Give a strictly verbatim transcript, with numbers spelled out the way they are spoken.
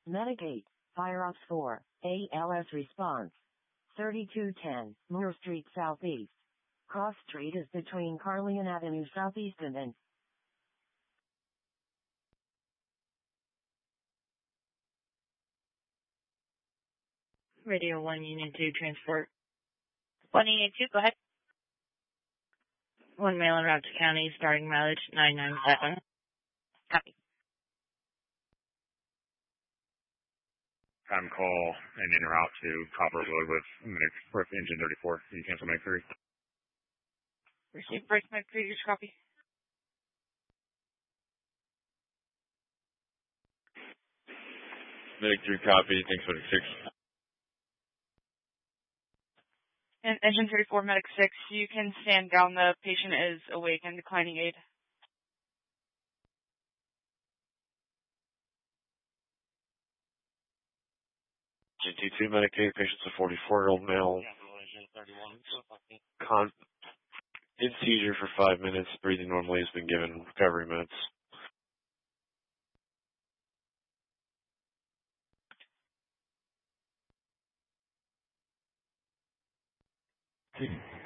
Medic eight, Fire Ops four, A L S response. thirty-two ten, Moore Street Southeast. Cross Street is between Carleon Avenue Southeast and N. Radio one, Union two, transport. one Union two, go ahead. One mail en route to county, starting mileage nine nine seven. Copy. Time call and en route to Copper Road with Medic with engine thirty-four. Can you cancel Medic three? Received Bryce Medic three, just copy. Medic three, copy. Thanks, Medic six. And engine thirty-four, Medic six, you can stand down. The patient is awake and declining aid. Engine two two, Medic eight, patient's a forty-four-year-old male. Con in seizure for five minutes, breathing normally, has been given recovery meds. Hmm.